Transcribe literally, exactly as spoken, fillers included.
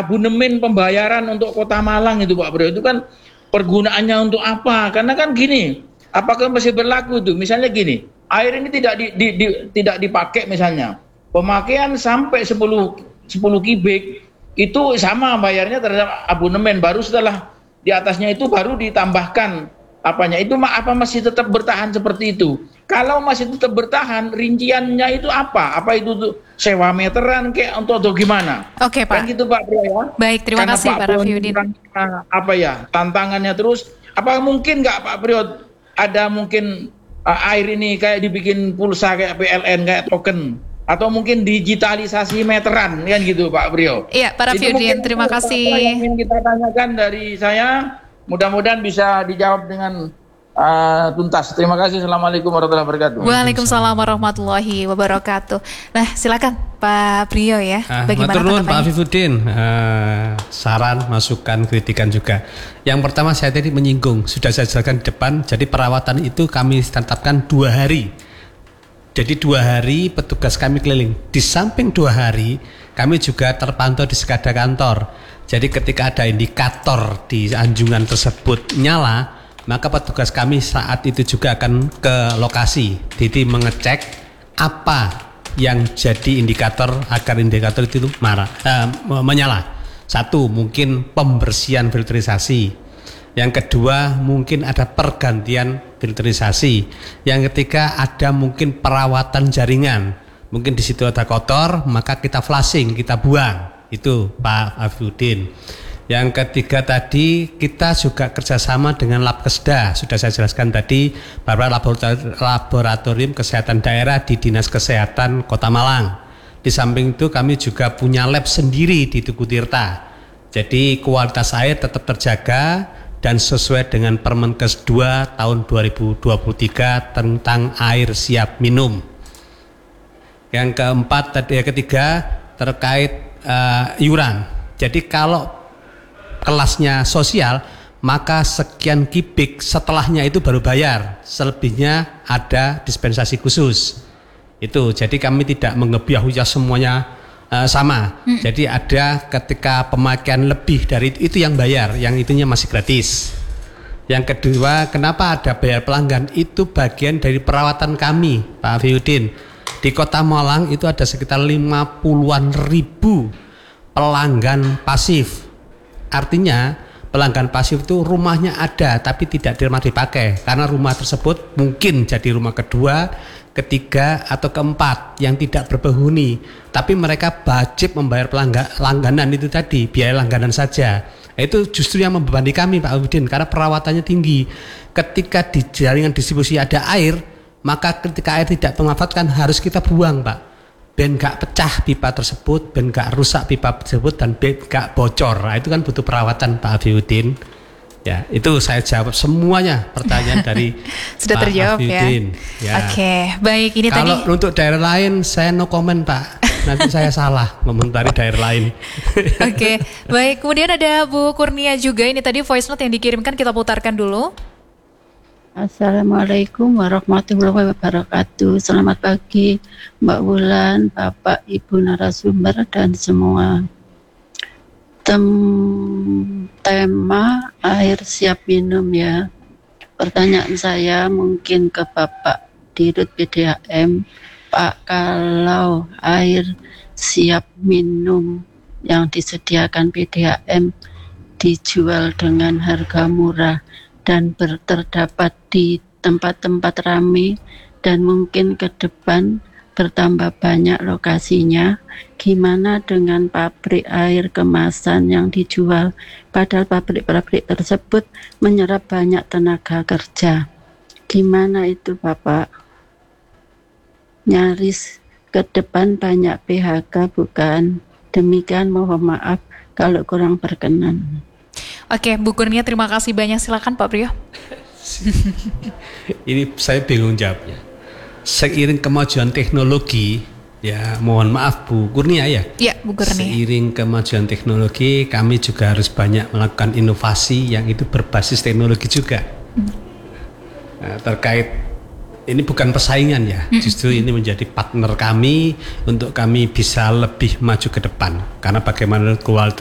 abonemen pembayaran untuk Kota Malang itu Pak Priyo, itu kan pergunaannya untuk apa? Karena kan gini, apakah masih berlaku tuh? Misalnya gini, air ini tidak di, di, di, tidak dipakai misalnya, pemakaian sampai sepuluh kubik itu sama bayarnya terhadap abonemen, baru setelah di atasnya itu baru ditambahkan apanya itu, apa masih tetap bertahan seperti itu? Kalau masih tetap bertahan, rinciannya itu apa? Apa itu tuh sewa meteran kayak untuk atau gimana? Oke Pak. Kan gitu Pak Priyo ya. Baik, terima Karena kasih Pak Rafiuddin. Apa ya tantangannya terus? Apa mungkin nggak Pak Priyo ada mungkin uh, air ini kayak dibikin pulsa kayak P L N kayak token? Atau mungkin digitalisasi meteran kan gitu Pak Priyo? Iya Pak Rafiuddin, terima kasih. Yang ingin kita tanyakan dari saya, mudah-mudahan bisa dijawab dengan uh, tuntas. Terima kasih. Assalamualaikum warahmatullahi wabarakatuh. Waalaikumsalam warahmatullahi wabarakatuh. Nah silakan Pak Priyo ya. Ah, Bagaimana tanggapannya? Pak Afifuddin, uh, saran, masukan, kritikan juga. Yang pertama saya tadi menyinggung, sudah saya jelaskan di depan. Jadi perawatan itu kami tetapkan dua hari. Jadi dua hari petugas kami keliling. Di samping dua hari, kami juga terpantau di sekada kantor. Jadi ketika ada indikator di anjungan tersebut nyala, maka petugas kami saat itu juga akan ke lokasi. Jadi mengecek apa yang jadi indikator agar indikator itu marah, eh, menyala. Satu, mungkin pembersihan filterisasi. Yang kedua, mungkin ada pergantian filterisasi. Yang ketiga, ada mungkin perawatan jaringan. Mungkin di situ ada kotor, maka kita flushing, kita buang. Itu Pak Afifuddin. Yang ketiga tadi, kita juga kerjasama dengan Labkesda. Sudah saya jelaskan tadi, bahwa laboratorium kesehatan daerah di Dinas Kesehatan Kota Malang. Di samping itu kami juga punya lab sendiri di Tugu Tirta. Jadi kualitas air tetap terjaga dan sesuai dengan Permenkes dua tahun dua ribu dua puluh tiga tentang air siap minum. Yang keempat tadi, yang ketiga terkait uh, iuran. Jadi kalau kelasnya sosial, maka sekian kubik setelahnya itu baru bayar. Selebihnya ada dispensasi khusus. Itu jadi kami tidak mengebiah-uyah semuanya Uh, sama, hmm. Jadi ada ketika pemakaian lebih dari itu, itu yang bayar, yang itunya masih gratis. Yang kedua, kenapa ada bayar pelanggan? Itu bagian dari perawatan kami, Pak Afifuddin. Di Kota Malang itu ada sekitar lima puluhan ribu pelanggan pasif. Artinya pelanggan pasif itu rumahnya ada tapi tidak pernah dipakai, karena rumah tersebut mungkin jadi rumah kedua, ketiga atau keempat yang tidak berpenghuni, tapi mereka wajib membayar pelanggan, langganan itu tadi, biaya langganan saja. Itu justru yang membebani kami Pak Afifuddin, karena perawatannya tinggi. Ketika di jaringan distribusi ada air, maka ketika air tidak termanfaatkan harus kita buang Pak, ben gak pecah pipa tersebut, ben gak rusak pipa tersebut, dan ben gak bocor. Nah, itu kan butuh perawatan Pak Afifuddin. Ya, itu saya jawab semuanya pertanyaan dari sudah Pak terjawab Afifuddin. Ya. Ya. Oke, baik ini Kalau tadi. untuk daerah lain saya no comment Pak. Nanti saya salah komentari daerah lain. Oke, baik. Kemudian ada Bu Kurnia juga. Ini tadi voice note yang dikirimkan, kita putarkan dulu. Assalamualaikum warahmatullahi wabarakatuh. Selamat pagi Mbak Wulan, Bapak, Ibu narasumber dan semua. Tem tema air siap minum ya. Pertanyaan saya mungkin ke Bapak Dirut P D A M, Pak, kalau air siap minum yang disediakan P D A M dijual dengan harga murah dan terdapat di tempat-tempat ramai dan mungkin ke depan bertambah banyak lokasinya, gimana dengan pabrik air kemasan yang dijual, padahal pabrik-pabrik tersebut menyerap banyak tenaga kerja. Gimana itu Bapak? Nyaris ke depan banyak P H K bukan? Demikian, mohon maaf kalau kurang berkenan. Oke, Bu Kurnia, terima kasih banyak. Silakan Pak Priyo. Ini saya bingung jawabnya. Seiring kemajuan teknologi, ya mohon maaf Bu Kurnia ya. Iya, Bu Kurnia. Seiring kemajuan teknologi, kami juga harus banyak melakukan inovasi yang itu berbasis teknologi juga. Hmm. Nah, terkait ini bukan persaingan ya, hmm. justru ini menjadi partner kami untuk kami bisa lebih maju ke depan. Karena bagaimana kualitas